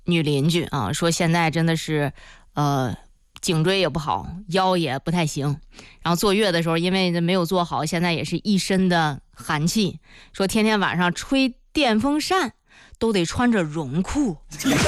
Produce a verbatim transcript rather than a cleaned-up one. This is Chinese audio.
女邻居啊，说现在真的是，呃，颈椎也不好，腰也不太行，然后坐月的时候因为没有做好，现在也是一身的寒气，说天天晚上吹电风扇都得穿着绒裤。